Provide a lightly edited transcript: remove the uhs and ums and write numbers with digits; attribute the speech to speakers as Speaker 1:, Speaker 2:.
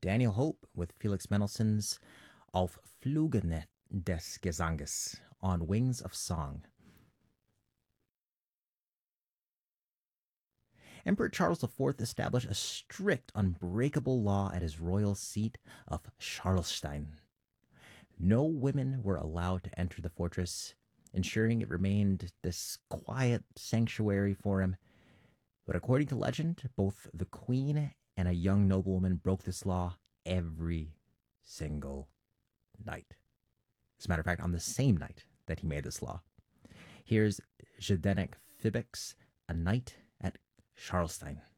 Speaker 1: Daniel Hope with Felix Mendelssohn's Auf Flügen des Gesanges, On Wings of Song. Emperor Charles IV established a strict, unbreakable law at his royal seat of Charlestein. No women were allowed to enter the fortress, ensuring it remained this quiet sanctuary for him. But according to legend, both the queen and a young noblewoman broke this law every single night. As a matter of fact, on the same night that he made this law. Here's Zdenek Fibiks, A Night at Charlestein.